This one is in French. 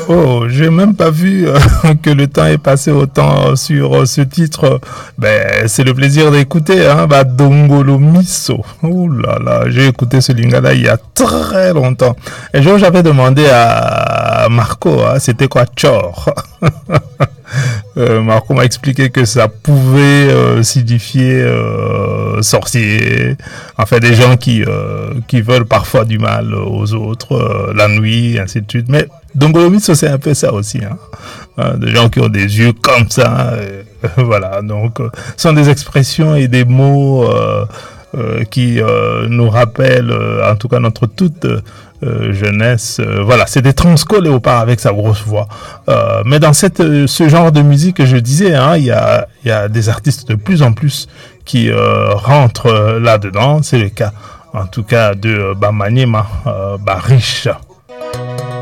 Oh, j'ai même pas vu que le temps est passé autant sur ce titre. Ben, c'est le plaisir d'écouter, hein, bah, Dongolo Miso. Ouh là là, j'ai écouté ce lingala il y a très longtemps. Et j'avais demandé à Marco, hein, c'était quoi Chor? Marco m'a expliqué que ça pouvait signifier sorcier, en fait des gens qui veulent parfois du mal aux autres, la nuit, ainsi de suite. Mais Dongolomitsu, c'est un peu ça aussi, hein. Des gens qui ont des yeux comme ça, voilà. Donc, ce sont des expressions et des mots qui nous rappellent, en tout cas notre toute jeunesse. Voilà, c'est des Transco Léopard avec sa grosse voix. Mais dans ce genre de musique que je disais, hein, il y a des artistes de plus en plus qui rentrent là-dedans. C'est le cas, en tout cas, de Bamanyema Barish.